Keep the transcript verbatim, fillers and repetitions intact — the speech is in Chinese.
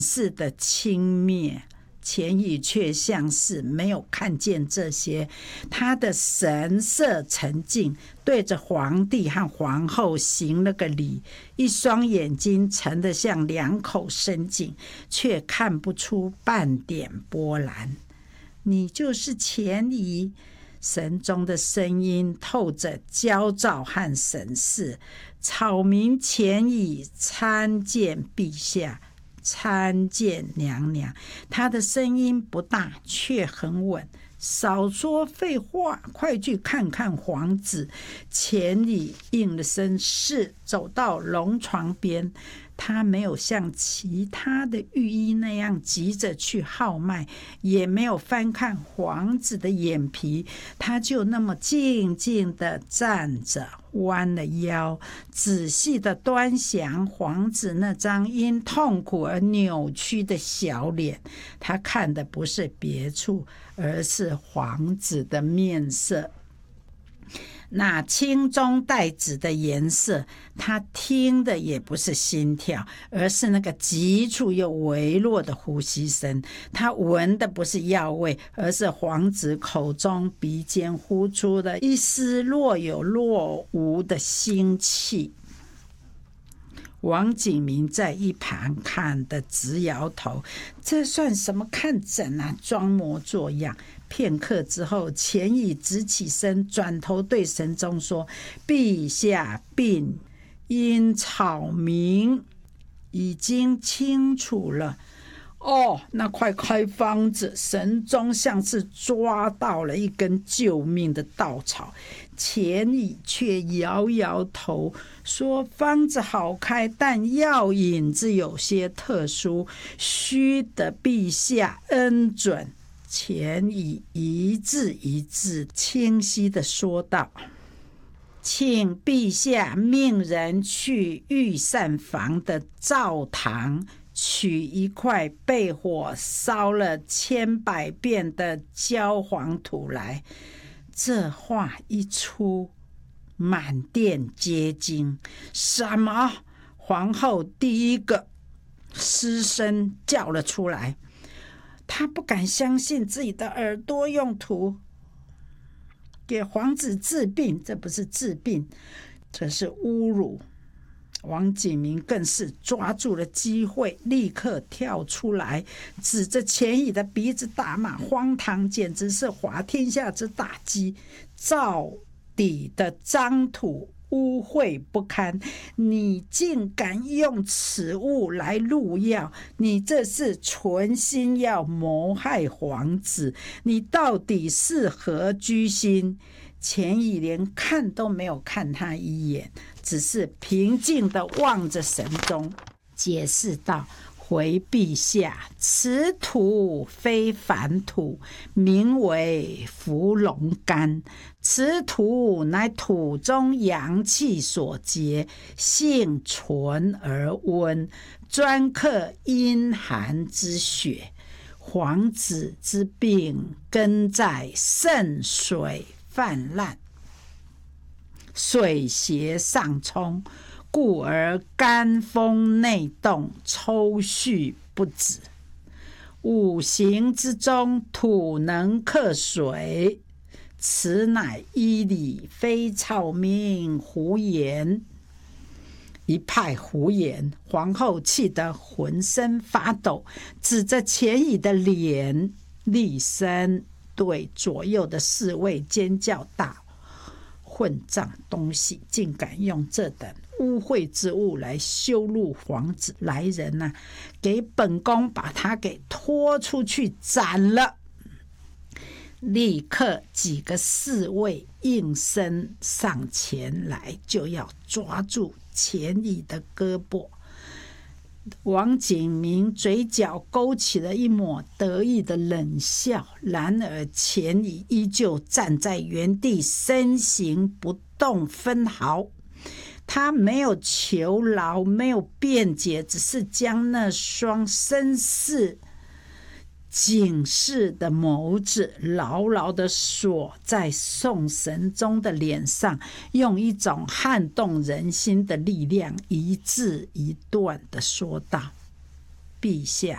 世的轻蔑。钱乙却像是没有看见这些，他的神色沉静，对着皇帝和皇后行了个礼，一双眼睛沉得像两口深井，却看不出半点波澜。你就是钱乙。神中的声音透着焦躁和审视。草民钱乙参见陛下，参见娘娘。他的声音不大，却很稳。少说废话，快去看看皇子。钱乙应了声是，走到龙床边。他没有像其他的御医那样急着去号脉，也没有翻看皇子的眼皮，他就那么静静地站着，弯了腰，仔细地端详皇子那张因痛苦而扭曲的小脸。他看的不是别处，而是皇子的面色，那青中带紫的颜色。他听的也不是心跳，而是那个急促又微弱的呼吸声。他闻的不是药味，而是皇子口中鼻尖呼出的一丝若有若无的腥气。王景明在一旁看得直摇头，这算什么看诊啊，装模作样。片刻之后，钱乙直起身，转头对神宗说：陛下病因草民已经清楚了。哦，那快开方子！神宗像是抓到了一根救命的稻草。钱乙却摇摇头说：方子好开，但药引子有些特殊，须得陛下恩准。钱乙一字一字清晰地说道：请陛下命人去御膳房的灶堂，取一块被火烧了千百遍的焦黄土来。这话一出，满殿皆惊。什么？皇后第一个失声叫了出来。她不敢相信自己的耳朵，用土给皇子治病，这不是治病，这是侮辱。王景明更是抓住了机会，立刻跳出来，指着钱乙的鼻子大骂：荒唐，简直是滑天下之大稽！灶底的脏土污秽不堪，你竟敢用此物来入药，你这是存心要谋害皇子，你到底是何居心？钱乙连看都没有看他一眼，只是平静地望着神宗，解释道：回陛下，此土非凡土，名为伏龙干。此土乃土中阳气所结，性纯而温，专克阴寒之血。皇子之病根在肾水泛滥，水邪上冲，故而肝风内动，抽搐不止。五行之中，土能克水，此乃医理，非草民胡言。一派胡言，皇后气得浑身发抖，指着钱乙的脸，厉声对左右的侍卫尖叫道：混账东西，竟敢用这等污秽之物来羞辱皇子！来人啊，给本宫把他给拖出去斩了！立刻几个侍卫应声上前来，就要抓住钱乙的胳膊。王景明嘴角勾起了一抹得意的冷笑，然而钱乙依旧站在原地，身形不动分毫。他没有求饶，没有辩解，只是将那双绅士警示的眸子牢牢地锁在宋神宗的脸上，用一种撼动人心的力量，一字一段地说道：陛下，